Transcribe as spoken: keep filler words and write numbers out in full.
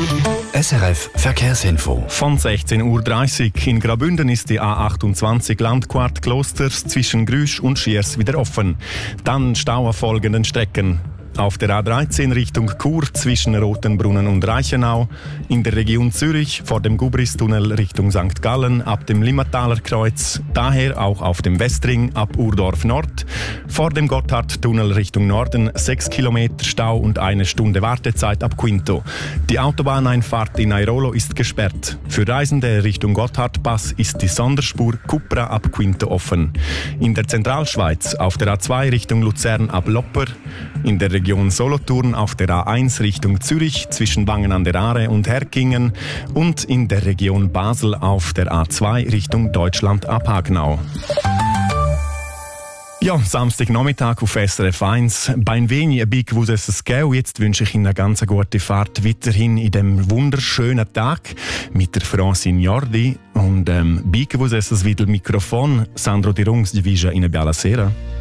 S R F Verkehrsinfo. Von sechzehn Uhr dreißig in Graubünden ist die A achtundzwanzig Landquart Klosters zwischen Grüsch und Schiers wieder offen. Dann Stau auf folgenden Strecken. Auf der A dreizehn Richtung Chur zwischen Rotenbrunnen und Reichenau, in der Region Zürich vor dem Gubristunnel Richtung Sankt Gallen ab dem Limmataler Kreuz, daher auch auf dem Westring ab Urdorf Nord, vor dem Gotthardtunnel Richtung Norden sechs Kilometer Stau und eine Stunde Wartezeit ab Quinto. Die Autobahneinfahrt in Airolo ist gesperrt. Für Reisende Richtung Gotthardpass ist die Sonderspur Cupra ab Quinto offen. In der Zentralschweiz auf der A zwei Richtung Luzern ab Lopper, in der Region Solothurn auf der A eins Richtung Zürich zwischen Wangen an der Aare und Herkingen und in der Region Basel auf der A zwei Richtung Deutschland ab Hagnau. Ja, Samstagnachmittag auf S R F eins. Bei wenig ein Big Wusses Gau. Jetzt wünsche ich Ihnen eine ganz gute Fahrt weiterhin in dem wunderschönen Tag mit der Francine Jordi und ähm, Big Wusses wieder Mikrofon. Sandro Di Rungs, die Vija in Biala Sera.